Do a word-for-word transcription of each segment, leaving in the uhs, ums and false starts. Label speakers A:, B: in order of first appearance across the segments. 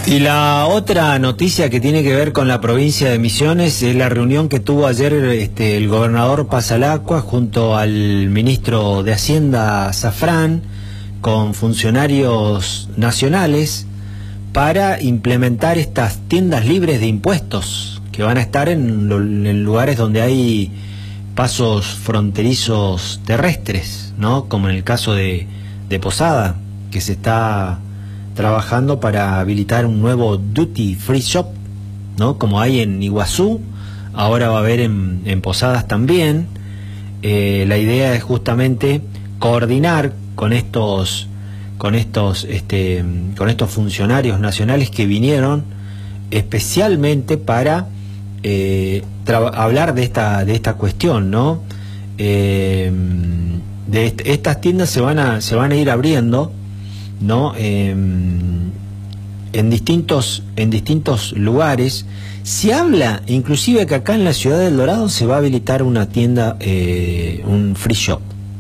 A: Y la otra noticia que tiene que ver con la provincia de Misiones es la reunión que tuvo ayer este, el gobernador Pasalacqua junto al ministro de Hacienda Zafrán con funcionarios nacionales para implementar estas tiendas libres de impuestos que van a estar en, en lugares donde hay pasos fronterizos terrestres, ¿no? Como en el caso de, de Posada, que se está trabajando para habilitar un nuevo duty free shop, ¿no? Como hay en Iguazú, ahora va a haber en, en Posadas también. Eh, la idea es justamente coordinar con estos con estos este con estos funcionarios nacionales que vinieron especialmente para eh, hablar de esta de esta cuestión, ¿no? Eh, de est estas tiendas se van a se van a ir abriendo, ¿no? Eh, en distintos en distintos lugares. Se habla inclusive que acá en la ciudad del Dorado se va a habilitar una tienda, eh, un free shop,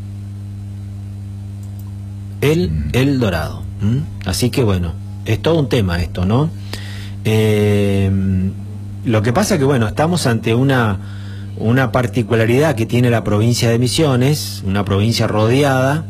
A: el El Dorado. ¿Mm? Así que bueno, es todo un tema esto, ¿no? Eh, lo que pasa que bueno, estamos ante una una particularidad que tiene la provincia de Misiones, una provincia rodeada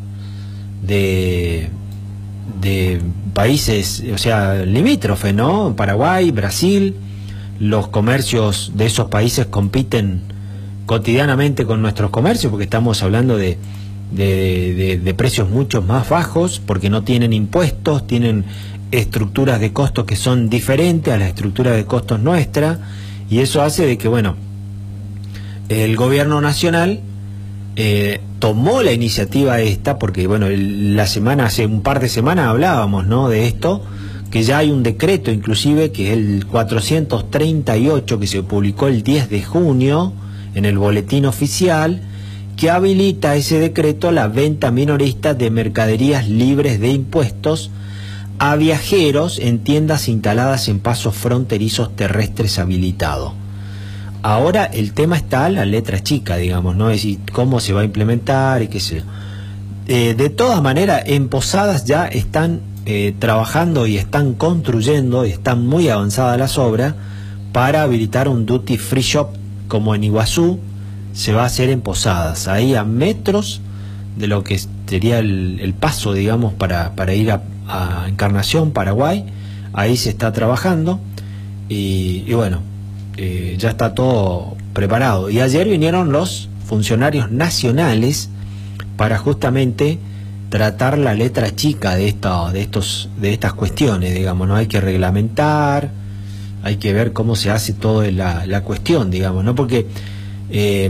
A: de de países, o sea, limítrofes, ¿no? Paraguay, Brasil. Los comercios de esos países compiten cotidianamente con nuestros comercios, porque estamos hablando de, de, de, de precios mucho más bajos, porque no tienen impuestos, tienen estructuras de costos que son diferentes a la estructura de costos nuestra, y eso hace de que, bueno, el gobierno nacional Eh, tomó la iniciativa esta, porque bueno, el, la semana, hace un par de semanas hablábamos, ¿no?, de esto, que ya hay un decreto inclusive, que es el cuatrocientos treinta y ocho, que se publicó el diez de junio en el boletín oficial, que habilita ese decreto la venta minorista de mercaderías libres de impuestos a viajeros en tiendas instaladas en pasos fronterizos terrestres habilitados. Ahora el tema está a la letra chica, digamos, ¿no? Es decir, cómo se va a implementar y qué sé yo. Eh, de todas maneras, en Posadas ya están eh, trabajando y están construyendo, y están muy avanzadas las obras, para habilitar un duty free shop como en Iguazú se va a hacer en Posadas, ahí a metros de lo que sería el, el paso, digamos, para, para ir a, a Encarnación, Paraguay. Ahí se está trabajando y, y bueno, Eh, ya está todo preparado. Y ayer vinieron los funcionarios nacionales para justamente tratar la letra chica de esta, de estos, de estas cuestiones, digamos, ¿no? Hay que reglamentar, hay que ver cómo se hace toda la, la cuestión, digamos, ¿no? Porque eh,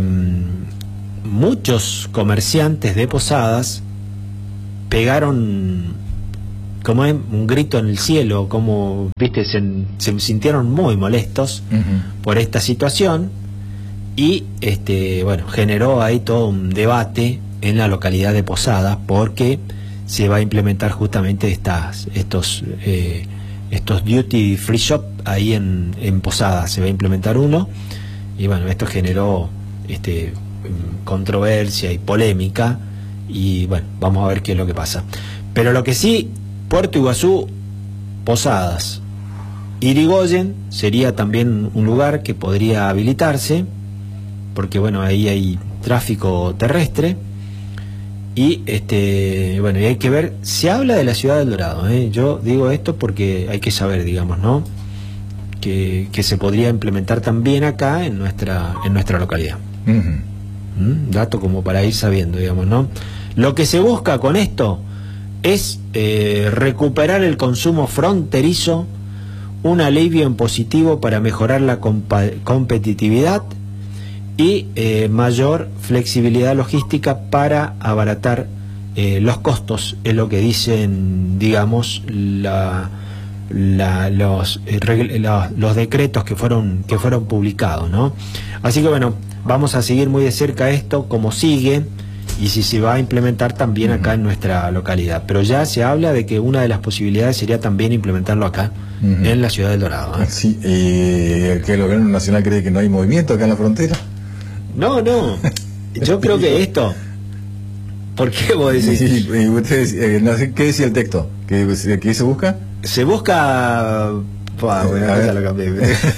A: muchos comerciantes de Posadas pegaron como un grito en el cielo, como, viste, se, se sintieron muy molestos uh-huh. por esta situación, y este bueno, generó ahí todo un debate en la localidad de Posadas, porque se va a implementar justamente estas estos eh, estos duty free shop ahí en, en Posadas. Se va a implementar uno, y bueno, esto generó este controversia y polémica, y bueno, vamos a ver qué es lo que pasa. Pero lo que sí, Puerto Iguazú, Posadas, Irigoyen sería también un lugar que podría habilitarse, porque bueno, ahí hay tráfico terrestre, y este bueno, y hay que ver, se habla de la ciudad del Dorado, ¿eh? Yo digo esto porque hay que saber, digamos, ¿no?, que, que se podría implementar también acá en nuestra, en nuestra localidad. Uh-huh. ¿Mm? Dato como para ir sabiendo, digamos, ¿no? Lo que se busca con esto es eh, recuperar el consumo fronterizo, un alivio en positivo para mejorar la competitividad y eh, mayor flexibilidad logística para abaratar eh, los costos, es lo que dicen, digamos, la, la, los, eh, la, los decretos que fueron, que fueron publicados, ¿no? Así que bueno, vamos a seguir muy de cerca esto, cómo sigue, y si se va a implementar también acá en nuestra localidad. Pero ya se habla de que una de las posibilidades sería también implementarlo acá, uh-huh. en la ciudad del Dorado, ¿eh?
B: Sí, ¿y que el gobierno nacional cree que no hay movimiento acá en la frontera?
A: No, no, yo creo que esto... ¿Por qué vos decís?
B: Sí, ustedes, eh, no sé, ¿qué decía el texto? Que ¿Qué, qué se busca?
A: Se busca... Pua, bueno, ya lo cambié.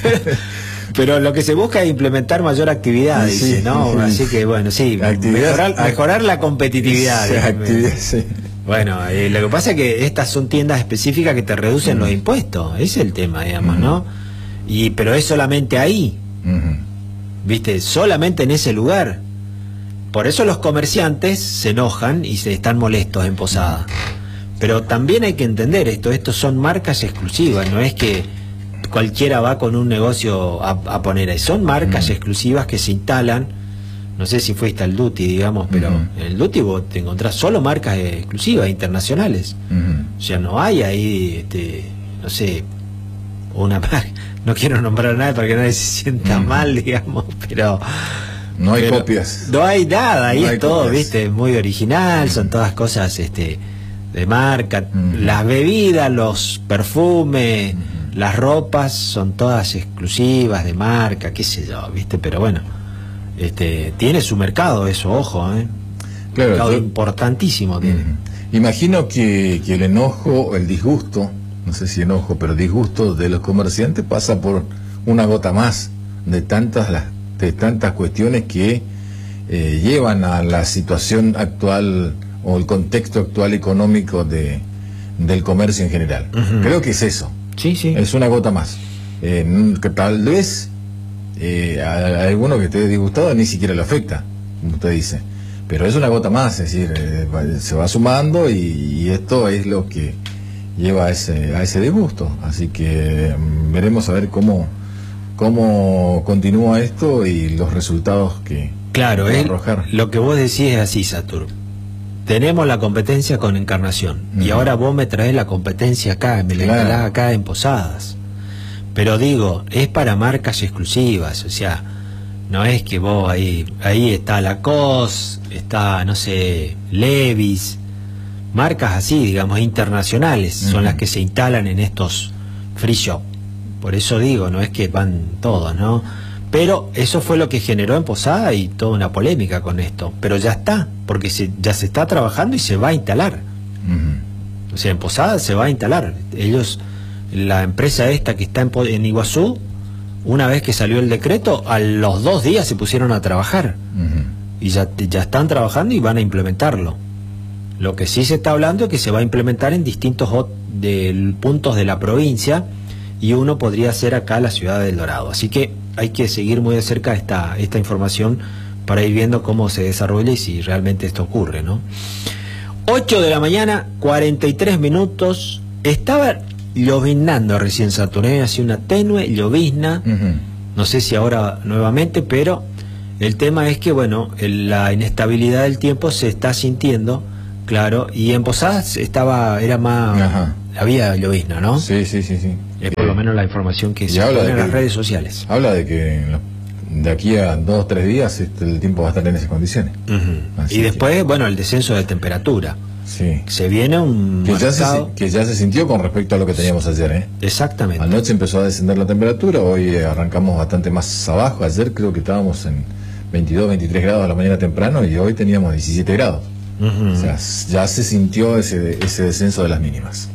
A: Pero lo que se busca es implementar mayor actividad,
B: sí,
A: dice, ¿no?
B: Sí.
A: Así que, bueno, sí, mejorar, mejorar la competitividad.
B: Sí, actividad, sí.
A: Bueno, eh, lo que pasa es que estas son tiendas específicas que te reducen uh-huh. los impuestos, ese es el tema, digamos, uh-huh. ¿no? Y pero es solamente ahí, uh-huh. ¿viste? Solamente en ese lugar. Por eso los comerciantes se enojan y se están molestos en Posada. Pero también hay que entender esto, estos son marcas exclusivas, no es que cualquiera va con un negocio a, a poner ahí, son marcas uh-huh. exclusivas que se instalan. No sé si fuiste al Duty, digamos, pero uh-huh. en el Duty vos te encontrás solo marcas exclusivas, internacionales. Uh-huh. O sea, no hay ahí, este, no sé, una marca, no quiero nombrar nada para que nadie se sienta uh-huh. mal, digamos, pero...
B: No hay
A: pero
B: copias.
A: No hay nada, ahí
B: no
A: es todo,
B: copias.
A: viste, muy original, uh-huh. son todas cosas este de marca. Uh-huh. Las bebidas, los perfumes, uh-huh. las ropas, son todas exclusivas, de marca, qué sé yo, viste, pero bueno... Este, tiene su mercado eso, ojo, ¿eh?
B: Claro,
A: mercado
B: yo,
A: importantísimo tiene.
B: Uh-huh. Imagino que, que el enojo, el disgusto, no sé si enojo, pero disgusto de los comerciantes pasa por una gota más de tantas las, de tantas cuestiones que eh, llevan a la situación actual o el contexto actual económico de, del comercio en general. Uh-huh. Creo que es eso.
A: Sí, sí.
B: Es una gota más. Eh, que tal vez Eh, a, a alguno que esté disgustado ni siquiera le afecta, como usted dice, pero es una gota más, es decir, eh, se va sumando y, y esto es lo que lleva a ese, a ese disgusto, así que um, veremos a ver cómo cómo continúa esto y los resultados que
A: claro,
B: va a
A: él,
B: arrojar.
A: Lo que vos decís es así, Satur. Tenemos la competencia con Encarnación uh-huh. y ahora vos me traes la competencia acá, me la
B: claro.
A: instalás acá en Posadas. Pero digo, es para marcas exclusivas, o sea, no es que vos ahí, ahí está Lacoste, está, no sé, Levi's, marcas así, digamos, internacionales, uh-huh. son las que se instalan en estos free shop. Por eso digo, no es que van todos, ¿no? Pero eso fue lo que generó en Posada y toda una polémica con esto. Pero ya está, porque se, ya se está trabajando y se va a instalar. Uh-huh. O sea, en Posada se va a instalar. Ellos... La empresa esta que está en, en Iguazú, una vez que salió el decreto, a los dos días se pusieron a trabajar. Uh-huh. Y ya, ya están trabajando y van a implementarlo. Lo que sí se está hablando es que se va a implementar en distintos de, puntos de la provincia y uno podría ser acá la ciudad del Dorado. Así que hay que seguir muy de cerca esta, esta información para ir viendo cómo se desarrolla y si realmente esto ocurre, ¿no? ocho de la mañana, cuarenta y tres minutos. Estaba... lloviznando recién Saturné, hacía una tenue llovizna, uh-huh. no sé si ahora nuevamente, pero el tema es que, bueno, el, la inestabilidad del tiempo se está sintiendo, claro, y en Posadas estaba, era más, Ajá. había llovizna, ¿no?
B: Sí, sí, sí, sí.
A: Es por lo menos la información que
B: y
A: se pone en
B: que,
A: las redes sociales.
B: Habla de que de aquí a dos o tres días este, el tiempo va a estar en esas condiciones.
A: Uh-huh. Y después, que... bueno, el descenso de temperatura.
B: Sí.
A: Se viene un
B: que ya,
A: marcado...
B: se, que ya se sintió con respecto a lo que teníamos ayer, ¿eh?
A: Exactamente.
B: Anoche empezó a descender la temperatura, hoy arrancamos bastante más abajo. Ayer creo que estábamos en veintidós, veintitrés grados a la mañana temprano y hoy teníamos diecisiete grados. Uh-huh. O sea, ya se sintió ese, ese descenso de las mínimas.